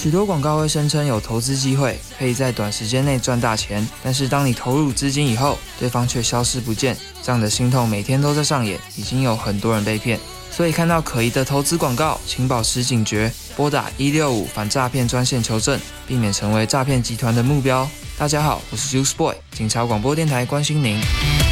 许多广告会声称有投资机会，可以在短时间内赚大钱，但是当你投入资金以后，对方却消失不见，这样的心痛每天都在上演，已经有很多人被骗。所以看到可疑的投资广告，请保持警觉，拨打165反诈骗专线求证，避免成为诈骗集团的目标。大家好，我是 Juice Boy， 警察广播电台关心您。